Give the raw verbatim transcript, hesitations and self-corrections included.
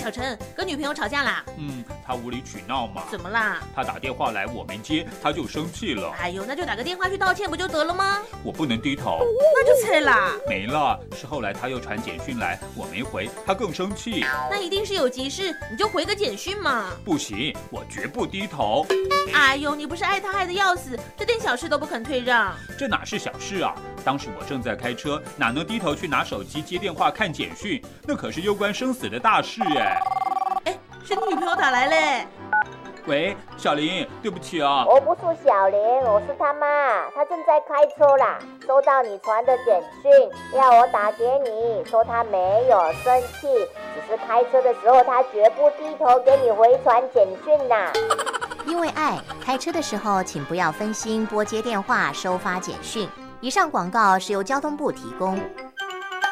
小陈跟女朋友吵架啦？ 嗯，他无理取闹嘛。 怎么啦？ 他打电话来我没接，他就生气了。 哎呦，那就打个电话去道歉不就得了吗？ 我不能低头。 那就菜啦。 没了，是后来他又传简讯来，我没回，他更生气。 那一定是有急事，你就回个简讯嘛。 不行，我绝不低头。 哎呦，你不是爱他爱得要死，这点小事都不肯退让。 这哪是小事啊？当时我正在开车，哪能低头去拿手机接电话看简讯？那可是攸关生死的大事哎！ 哎，是你女朋友打来嘞。 喂，小林，对不起啊。 我不是小林，我是他妈，他正在开车啦，收到你传的简讯，要我打给你，说他没有生气，只是开车的时候他绝不低头给你回传简讯啦。 因为爱，开车的时候请不要分心拨接电话、收发简讯。以上广告是由交通部提供。